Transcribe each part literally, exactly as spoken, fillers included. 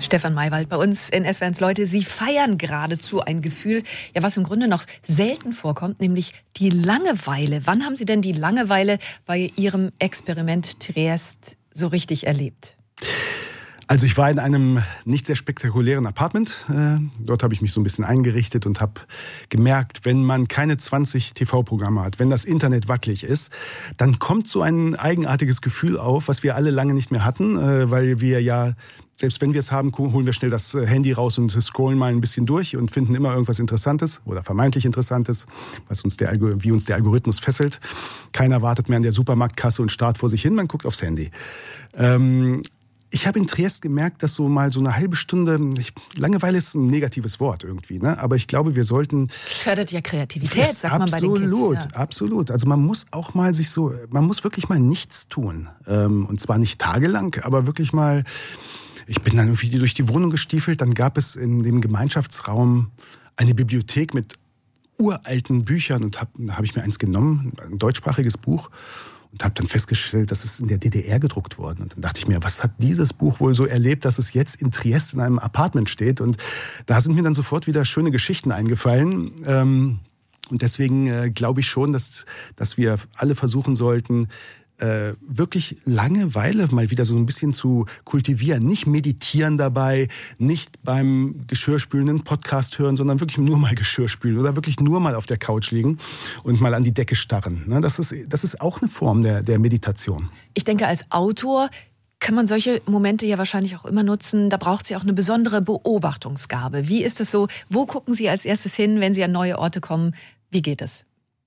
Stefan Maywald bei uns in S W R eins Leute. Sie feiern geradezu ein Gefühl, ja, was im Grunde noch selten vorkommt, nämlich die Langeweile. Wann haben Sie denn die Langeweile bei Ihrem Experiment Triest so richtig erlebt? Also ich war in einem nicht sehr spektakulären Apartment. Dort habe ich mich so ein bisschen eingerichtet und habe gemerkt, wenn man keine zwanzig T V-Programme hat, wenn das Internet wackelig ist, dann kommt so ein eigenartiges Gefühl auf, was wir alle lange nicht mehr hatten, weil wir ja, selbst wenn wir es haben, holen wir schnell das Handy raus und scrollen mal ein bisschen durch und finden immer irgendwas Interessantes oder vermeintlich Interessantes, was uns der, wie uns der Algorithmus fesselt. Keiner wartet mehr an der Supermarktkasse und starrt vor sich hin, man guckt aufs Handy. Ähm, Ich habe in Triest gemerkt, dass so mal so eine halbe Stunde, ich, Langeweile ist ein negatives Wort irgendwie, ne? Aber ich glaube, wir sollten... Fördert ja Kreativität, sagt man bei den Kids. Absolut, ja. absolut. Also man muss auch mal sich so, man muss wirklich mal nichts tun. Ähm, und zwar nicht tagelang, aber wirklich mal... Ich bin dann irgendwie durch die Wohnung gestiefelt, dann gab es in dem Gemeinschaftsraum eine Bibliothek mit uralten Büchern und hab, da habe ich mir eins genommen, ein deutschsprachiges Buch. Und habe dann festgestellt, dass es in der D D R gedruckt worden. Und dann dachte ich mir, was hat dieses Buch wohl so erlebt, dass es jetzt in Triest in einem Apartment steht? Und da sind mir dann sofort wieder schöne Geschichten eingefallen. Und deswegen glaube ich schon, dass, dass wir alle versuchen sollten, Äh, wirklich Langeweile mal wieder so ein bisschen zu kultivieren. Nicht meditieren dabei, nicht beim Geschirrspülen einen Podcast hören, sondern wirklich nur mal Geschirr spülen oder wirklich nur mal auf der Couch liegen und mal an die Decke starren. Das ist, das ist auch eine Form der, der Meditation. Ich denke, als Autor kann man solche Momente ja wahrscheinlich auch immer nutzen. Da braucht sie auch eine besondere Beobachtungsgabe. Wie ist es so? Wo gucken Sie als erstes hin, wenn Sie an neue Orte kommen? Wie geht es?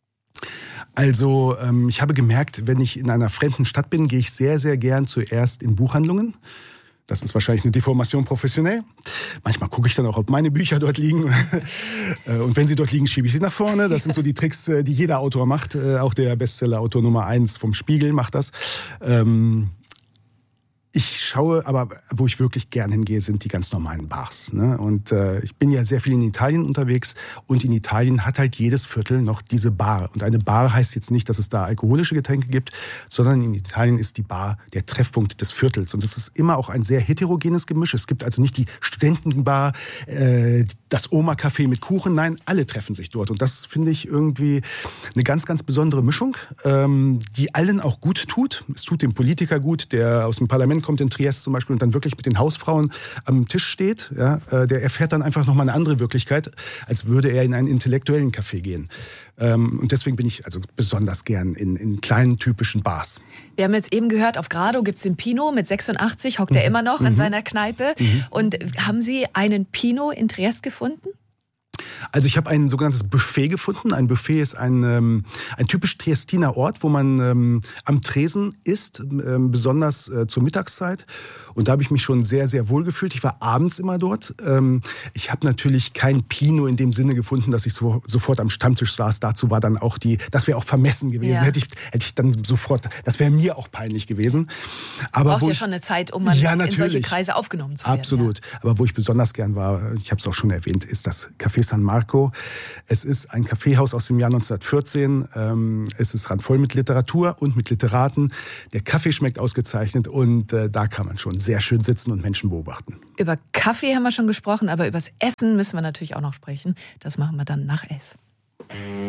Also ähm, ich habe gemerkt, wenn ich in einer fremden Stadt bin, gehe ich sehr, sehr gern zuerst in Buchhandlungen. Das ist wahrscheinlich eine Deformation professionell. Manchmal gucke ich dann auch, ob meine Bücher dort liegen. Und wenn sie dort liegen, schiebe ich sie nach vorne. Das sind so die Tricks, die jeder Autor macht. Auch der Bestseller-Autor Nummer eins vom Spiegel macht das. Ähm Ich schaue, aber wo ich wirklich gern hingehe, sind die ganz normalen Bars. Ne? Und äh, ich bin ja sehr viel in Italien unterwegs und in Italien hat halt jedes Viertel noch diese Bar. Und eine Bar heißt jetzt nicht, dass es da alkoholische Getränke gibt, sondern in Italien ist die Bar der Treffpunkt des Viertels. Und es ist immer auch ein sehr heterogenes Gemisch. Es gibt also nicht die Studentenbar, äh, das Oma-Café mit Kuchen. Nein, alle treffen sich dort. Und das finde ich irgendwie eine ganz, ganz besondere Mischung, ähm, die allen auch gut tut. Es tut dem Politiker gut, der aus dem Parlament kommt in Triest zum Beispiel und dann wirklich mit den Hausfrauen am Tisch steht, ja, der erfährt dann einfach nochmal eine andere Wirklichkeit, als würde er in einen intellektuellen Café gehen. Und deswegen bin ich also besonders gern in, in kleinen, typischen Bars. Wir haben jetzt eben gehört, auf Grado gibt es den Pino mit sechsundachtzig, hockt er immer noch mhm. in seiner Kneipe. Mhm. Und haben Sie einen Pino in Triest gefunden? Also ich habe ein sogenanntes Buffet gefunden. Ein Buffet ist ein, ähm, ein typisch Triestiner Ort, wo man ähm, am Tresen isst, ähm, besonders äh, zur Mittagszeit. Und da habe ich mich schon sehr, sehr wohl gefühlt. Ich war abends immer dort. Ähm, ich habe natürlich kein Pino in dem Sinne gefunden, dass ich so, sofort am Stammtisch saß. Dazu war dann auch die, das wäre auch vermessen gewesen. Ja. Hätte ich, hätte ich dann sofort, das wäre mir auch peinlich gewesen. Aber braucht ja schon eine Zeit, um man ja, in solche Kreise aufgenommen zu werden. Absolut. Ja. Aber wo ich besonders gern war, ich habe es auch schon erwähnt, ist das Café San Marco. Es ist ein Kaffeehaus aus dem Jahr neunzehnhundertvierzehn. Es ist randvoll mit Literatur und mit Literaten. Der Kaffee schmeckt ausgezeichnet und äh, da kann man schon sehr schön sitzen und Menschen beobachten. Über Kaffee haben wir schon gesprochen, aber über das Essen müssen wir natürlich auch noch sprechen. Das machen wir dann nach elf.